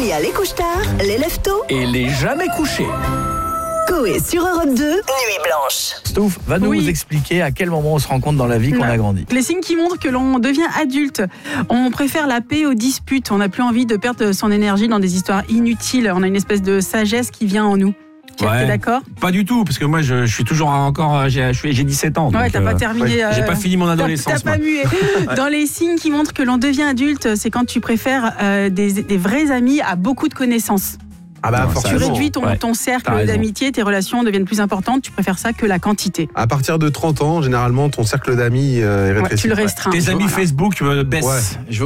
Il y a les couche-tard, les lève-tôt Et les jamais couchés. Coé sur Europe 2, Nuit Blanche. Stouff va nous expliquer à quel moment on se rend compte dans la vie qu'on a grandi. Les signes qui montrent que l'on devient adulte. On préfère la paix aux disputes. On n'a plus envie de perdre son énergie dans des histoires inutiles. On a une espèce de sagesse qui vient en nous. Pierre, t'es d'accord ? Pas du tout, parce que moi je suis toujours encore, j'ai 17 ans. Ouais, donc, t'as pas terminé. j'ai pas fini mon adolescence. T'as pas mué. Dans les signes qui montrent que l'on devient adulte, c'est quand tu préfères des vrais amis à beaucoup de connaissances. Ah bah Non, forcément. Tu réduis ton cercle d'amitié, tes relations deviennent plus importantes, tu préfères ça que la quantité. À partir de 30 ans, généralement, ton cercle d'amis est rétréci. Tu le restreins. Tes amis Facebook baissent. Ouais.